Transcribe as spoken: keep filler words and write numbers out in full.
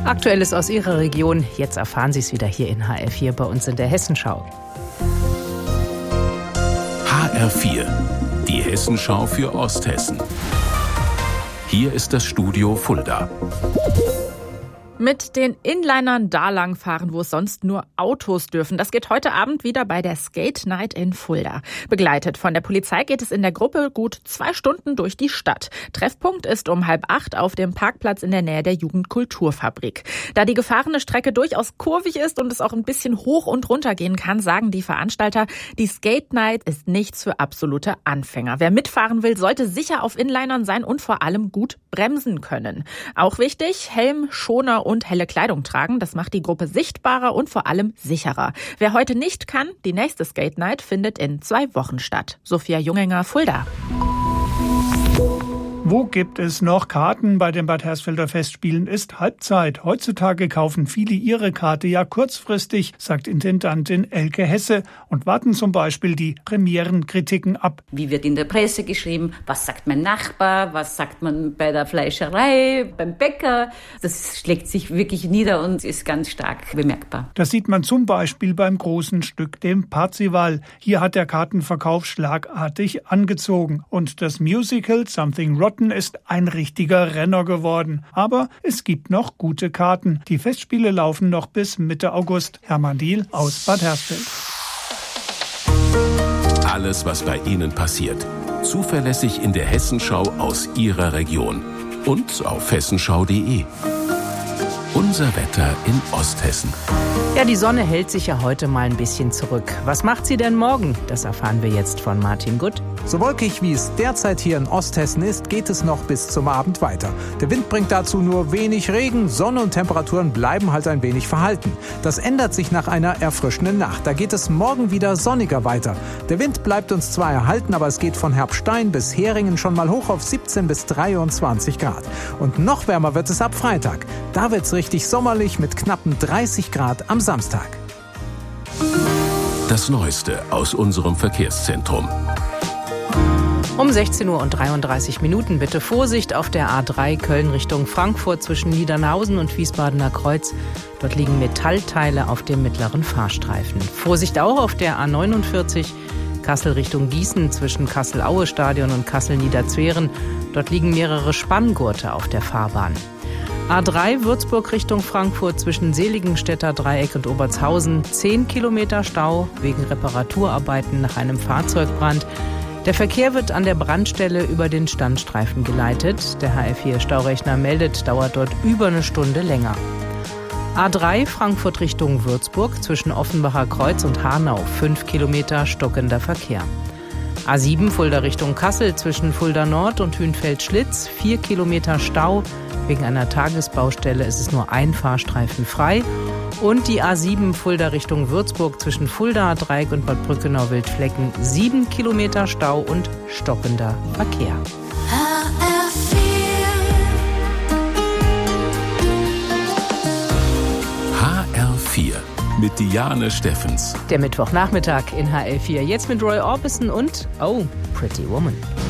Aktuelles aus Ihrer Region. Jetzt erfahren Sie es wieder hier in H R vier bei uns in der Hessenschau. H R vier, die Hessenschau für Osthessen. Hier ist das Studio Fulda. Mit den Inlinern da lang fahren, wo es sonst nur Autos dürfen. Das geht heute Abend wieder bei der Skate Night in Fulda. Begleitet von der Polizei geht es in der Gruppe gut zwei Stunden durch die Stadt. Treffpunkt ist um halb acht auf dem Parkplatz in der Nähe der Jugendkulturfabrik. Da die gefahrene Strecke durchaus kurvig ist und es auch ein bisschen hoch und runter gehen kann, sagen die Veranstalter, die Skate Night ist nichts für absolute Anfänger. Wer mitfahren will, sollte sicher auf Inlinern sein und vor allem gut bremsen können. Auch wichtig, Helm, Schoner und helle Kleidung tragen. Das macht die Gruppe sichtbarer und vor allem sicherer. Wer heute nicht kann, die nächste Skate Night findet in zwei Wochen statt. Sophia Junginger, Fulda. Wo gibt es noch Karten? Bei den Bad Hersfelder Festspielen ist Halbzeit. Heutzutage kaufen viele ihre Karte ja kurzfristig, sagt Intendantin Elke Hesse, und warten zum Beispiel die Premierenkritiken ab. Wie wird in der Presse geschrieben? Was sagt mein Nachbar? Was sagt man bei der Fleischerei, beim Bäcker? Das schlägt sich wirklich nieder und ist ganz stark bemerkbar. Das sieht man zum Beispiel beim großen Stück, dem Parzival. Hier hat der Kartenverkauf schlagartig angezogen. Und das Musical Something Rotten ist ein richtiger Renner geworden. Aber es gibt noch gute Karten. Die Festspiele laufen noch bis Mitte August. Hermann Diehl aus Bad Hersfeld. Alles, was bei Ihnen passiert. Zuverlässig in der Hessenschau aus Ihrer Region. Und auf hessenschau punkt de. Unser Wetter in Osthessen. Ja, die Sonne hält sich ja heute mal ein bisschen zurück. Was macht sie denn morgen? Das erfahren wir jetzt von Martin Gutt. So wolkig wie es derzeit hier in Osthessen ist, geht es noch bis zum Abend weiter. Der Wind bringt dazu nur wenig Regen, Sonne und Temperaturen bleiben halt ein wenig verhalten. Das ändert sich nach einer erfrischenden Nacht. Da geht es morgen wieder sonniger weiter. Der Wind bleibt uns zwar erhalten, aber es geht von Herbstein bis Heringen schon mal hoch auf siebzehn bis dreiundzwanzig Grad. Und noch wärmer wird es ab Freitag. Da wird es richtig sommerlich mit knappen dreißig Grad am Samstag. Das Neueste aus unserem Verkehrszentrum. Um sechzehn Uhr und dreiunddreißig Minuten bitte Vorsicht auf der A drei Köln Richtung Frankfurt zwischen Niedernhausen und Wiesbadener Kreuz. Dort liegen Metallteile auf dem mittleren Fahrstreifen. Vorsicht auch auf der A neunundvierzig Kassel Richtung Gießen zwischen Kassel-Aue-Stadion und Kassel-Niederzweren. Dort liegen mehrere Spanngurte auf der Fahrbahn. A drei Würzburg Richtung Frankfurt zwischen Seligenstädter Dreieck und Obertshausen. zehn Kilometer Stau wegen Reparaturarbeiten nach einem Fahrzeugbrand. Der Verkehr wird an der Brandstelle über den Standstreifen geleitet. Der H R vier Staurechner meldet, dauert dort über eine Stunde länger. A drei Frankfurt Richtung Würzburg zwischen Offenbacher Kreuz und Hanau. fünf Kilometer stockender Verkehr. A sieben Fulda Richtung Kassel zwischen Fulda Nord und Hünfeld-Schlitz. vier Kilometer Stau. Wegen einer Tagesbaustelle ist es nur ein Fahrstreifen frei. Und die A sieben Fulda Richtung Würzburg zwischen Fulda, Dreieck und Bad Brückenau-Wildflecken. sieben Kilometer Stau und stockender Verkehr. H R vier. H R vier mit Diane Steffens. Der Mittwochnachmittag in H R vier. Jetzt mit Roy Orbison und Oh, Pretty Woman.